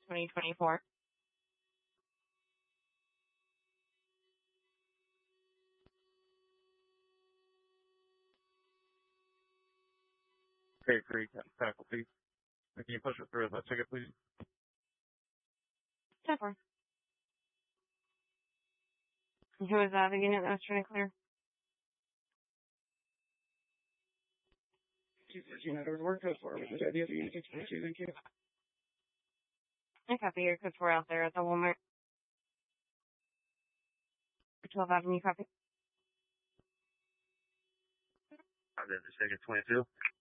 2024. Okay, great. Faculty. Can you push it through that ticket, please? 10-4. Who was the unit that was trying to clear? 214 out of work, code 4, with the idea of unit 622, thank you. I copy your code 4 out there at the Walmart. 12th Avenue, copy. Ticket 22.